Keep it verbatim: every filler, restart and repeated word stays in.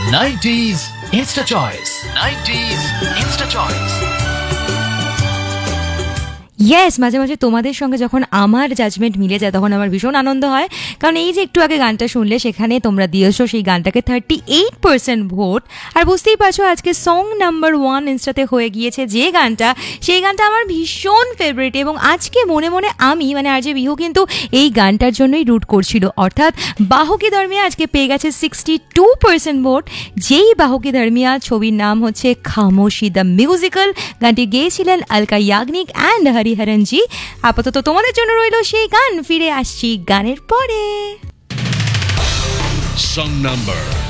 Nineties Insta Choice. Nineties Insta Choice. Yes, মাঝে মাঝে তোমাদের সঙ্গে যখন আমার জাজমেন্ট মিলে যায় তখন আমার ভীষণ আনন্দ হয়, কারণ এই যে একটু আগে গানটা শুনলে সেখানে তোমরা দিয়েছো সেই গানটাকে থার্টি এইট পার্সেন্ট ভোট। আর বুঝতেই পারছো আজকে সং নাম্বার ওয়ান ইনস্টাতে হয়ে গিয়েছে যে গানটা, সেই গানটা আমার ভীষণ ফেভারিট। এবং আজকে মনে মনে আমি মানে আর যে বিহু কিন্তু এই গানটার জন্যই রুট করছিল, অর্থাৎ বাহকি ধর্মিয়া আজকে পেয়ে গেছে সিক্সটি টু পার্সেন্ট ভোট। যেই বাহকি ধর্মিয়া ছবির নাম হচ্ছে খামোশি দ্য মিউজিক্যাল, গানটি গেয়েছিলেন আলকা ইয়াগনিক অ্যান্ড হরিহরনজি। আপাতত তোমাদের জন্য রইল সেই গান, ফিরে আসছি গানের পরে। Song number